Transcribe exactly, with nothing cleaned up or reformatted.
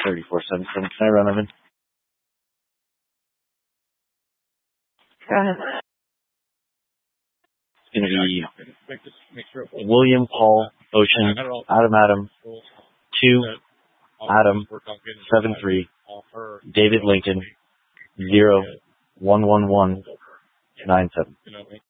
thirty-four seventy-seven. Can I run them in? Go ahead. It's going to be William, Paul, Ocean, Adam, Adam, two, Adam, seven, three, David, Lincoln, zero, one, one, one, nine, seven.